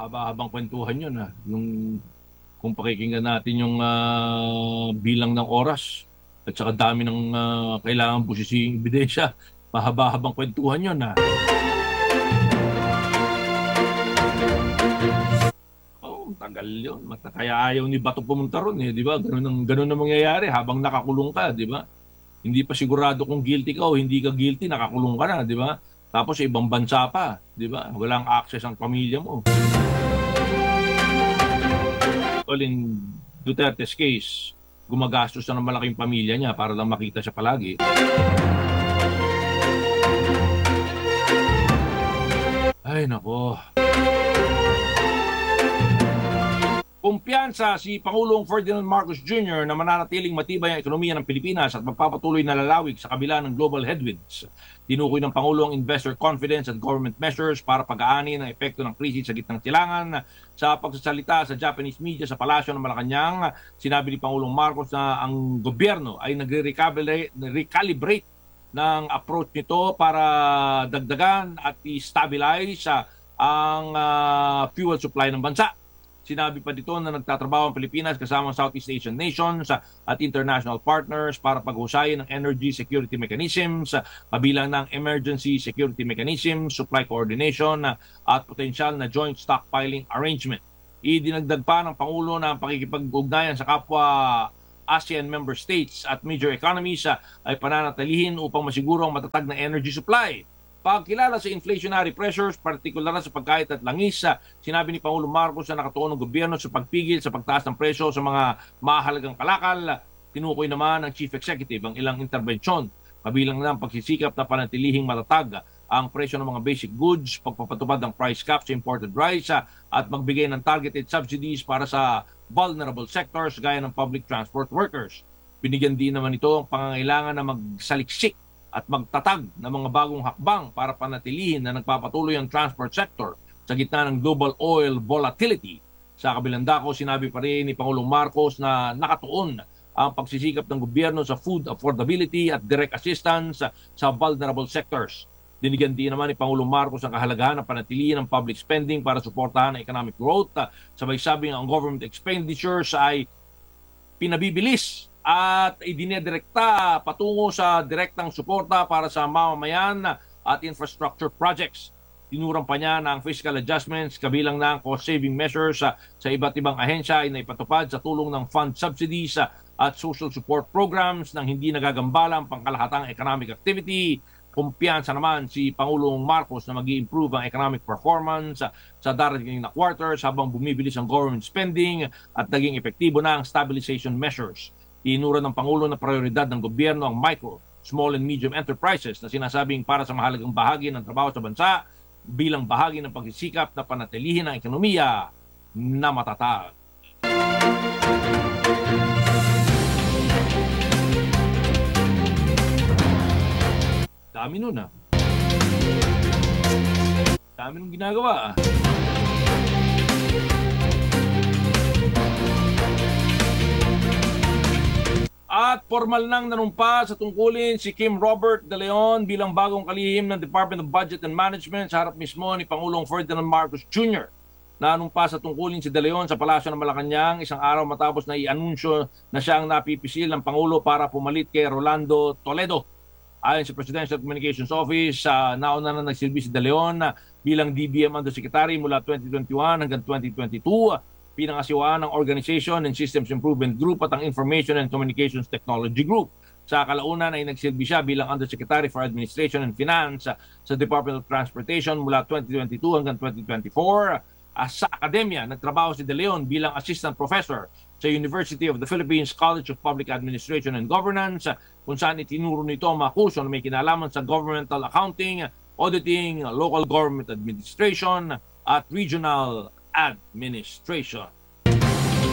Mahaba-habang kwentuhan yun kung pakikinggan natin yung bilang ng oras at saka dami ng kailangan busising ebidensya. Mahaba-habang kwentuhan yun Oh, tagal yun. Kaya ayaw ni Bato pumunta ron di ba? Ganun ang mangyayari habang nakakulong ka, di ba? Hindi pa sigurado kung guilty ka o hindi ka guilty, nakakulong ka na, di ba? Tapos sa ibang bansa pa, di ba? Walang access ang pamilya mo. Well, in Duterte's case, gumagastos na ng malaking pamilya niya para lang makita siya palagi. Ay, nako. Kumpiyansa si Pangulong Ferdinand Marcos Jr. na mananatiling matibay ang ekonomiya ng Pilipinas at magpapatuloy na lalawig sa kabila ng global headwinds. Tinukoy ng Pangulo ang investor confidence at government measures para pag-aani ng epekto ng krisis sa gitnang silangan. Sa pagsasalita sa Japanese media sa Palasyo ng Malacanang, sinabi ni Pangulong Marcos na ang gobyerno ay nagre-recalibrate ng approach nito para dagdagan at i-stabilize ang fuel supply ng bansa. Sinabi pa dito na nagtatrabaho ang Pilipinas kasama ang Southeast Asian nations at international partners para paghusayin ng energy security mechanisms, kabilang ng emergency security mechanism, supply coordination at potensyal na joint stockpiling arrangement. Idinagdag pa ng Pangulo na ang pakikipag-ugnayan sa kapwa ASEAN member states at major economies ay pananatilihin upang masiguro ang matatag na energy supply. Pagkilala sa inflationary pressures, partikular na sa pagkain at langis, sinabi ni Pangulong Marcos na nakatuon ng gobyerno sa pagpigil sa pagtaas ng presyo sa mga mahalagang kalakal. Tinukoy naman ng Chief Executive ang ilang interbensyon, kabilang ng pagsisikap na panatilihing matatag ang presyo ng mga basic goods, pagpapatupad ng price cap sa imported rice, at magbigay ng targeted subsidies para sa vulnerable sectors gaya ng public transport workers. Binigyan din naman ito ang pangangailangan na magsaliksik at magtatag ng mga bagong hakbang para panatilihin na nagpapatuloy ang transport sector sa gitna ng global oil volatility. Sa kabilang dako, sinabi pa rin ni Pangulong Marcos na nakatuon ang pagsisikap ng gobyerno sa food affordability at direct assistance sa vulnerable sectors. Dinigyan din naman ni Pangulong Marcos ang kahalagahan ng panatilihin ng public spending para suportahan ang economic growth. Sabay sabing ang government expenditures ay pinabibilis at idinedirekta patungo sa direktang suporta para sa mamamayan at infrastructure projects. Tinurang pa niya na ang fiscal adjustments kabilang ng cost-saving measures sa iba't ibang ahensya ay naipatupad sa tulong ng fund subsidies at social support programs nang hindi nagagambala ang pangkalahatang economic activity. Kumpiyansa naman si Pangulong Marcos na mag-i-improve ang economic performance sa darating na quarters habang bumibilis ang government spending at naging epektibo na ang stabilization measures. Tinura ng Pangulo na prioridad ng gobyerno ang micro, small and medium enterprises na sinasabing para sa mahalagang bahagi ng trabaho sa bansa bilang bahagi ng pagsisikap na panatilihin ang ekonomiya na matatag. Dami nun Dami nung ginagawa At formal nang nanumpa sa tungkulin si Kim Robert De Leon bilang bagong kalihim ng Department of Budget and Management sa harap mismo ni Pangulong Ferdinand Marcos Jr. Nanumpa sa tungkulin si De Leon sa Palasyo ng Malacanang isang araw matapos na i-anunsyo na siya ang napipisil ng Pangulo para pumalit kay Rolando Toledo. Ayon sa Presidential Communications Office, nauna na nagsilbi si De Leon bilang DBM Undersecretary mula 2021 hanggang 2022. Pinangasiwaan ng Organization and Systems Improvement Group at ang Information and Communications Technology Group. Sa kalaunan ay nagsilbi siya bilang Undersecretary for Administration and Finance sa Department of Transportation mula 2022 hanggang 2024. Sa akademya, nagtrabaho si De Leon bilang Assistant Professor sa University of the Philippines College of Public Administration and Governance, kung saan itinuro nito ang mga kurso na may kinalaman sa governmental accounting, auditing, local government administration at regional administration.